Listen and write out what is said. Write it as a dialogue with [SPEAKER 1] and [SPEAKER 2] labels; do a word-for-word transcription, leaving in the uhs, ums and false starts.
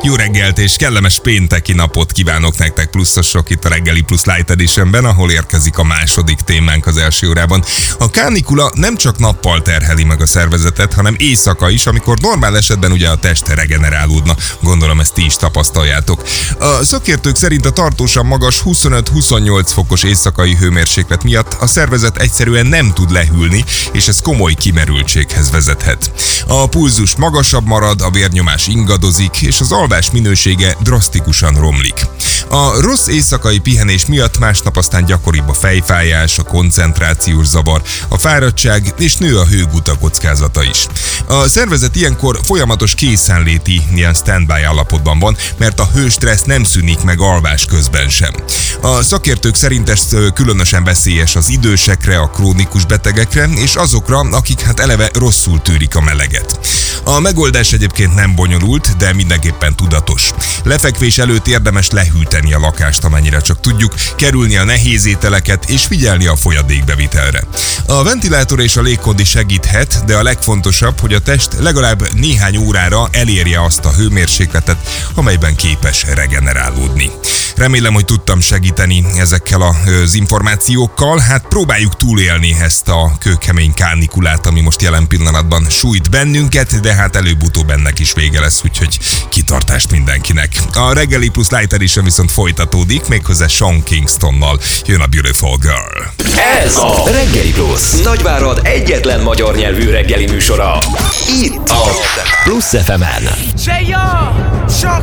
[SPEAKER 1] Jó reggelt és kellemes pénteki napot kívánok nektek pluszosok itt a Reggeli Plusz Light Editionben, ahol érkezik a második témánk az első órában. A kánikula nem csak nappal terheli meg a szervezetet, hanem éjszaka is, amikor normál esetben ugye a test regenerálódna. Gondolom ezt ti is tapasztaljátok. A szakértők szerint a tartósan magas huszonöt-huszonnyolc fokos éjszakai hőmérséklet miatt a szervezet egyszerűen nem tud lehűlni, és ez komoly kimerültséghez vezethet. A pulzus magasabb marad, a vérnyomás ingadozik, és az alvás minősége drasztikusan romlik. A rossz éjszakai pihenés miatt másnap aztán gyakoribb a fejfájás, a koncentrációs zavar, a fáradtság, és nő a hőguta kockázata is. A szervezet ilyenkor folyamatos készenléti, ilyen standby állapotban van, mert a hőstressz nem szűnik meg alvás közben sem. A szakértők szerint ez különösen veszélyes az idősekre, a krónikus betegekre, és azokra, akik hát eleve rosszul tűrik a meleget. A megoldás egyébként nem bonyolult, de mindenképpen tudatos. Lefekvés előtt érdemes lehűteni a lakást, amennyire csak tudjuk, kerülni a nehéz ételeket és figyelni a folyadékbevitelre. A ventilátor és a légkondi segíthet, de a legfontosabb, hogy a test legalább néhány órára elérje azt a hőmérsékletet, amelyben képes regenerálódni. Remélem, hogy tudtam segíteni ezekkel az információkkal. Hát próbáljuk túlélni ezt a kőkemény kánikulát, ami most jelen pillanatban sújt bennünket, de hát előbb-utóbb ennek is vége lesz, úgyhogy kitartást mindenkinek. A Reggeli Plusz Light Edition viszont folytatódik, méghozzá Sean Kingstonnal. Jön a Beautiful Girl.
[SPEAKER 2] Ez a Reggeli Plusz, Nagyvárad egyetlen magyar nyelvű reggeli műsora. Itt a Plusz ef emen.
[SPEAKER 3] Say yo, Sean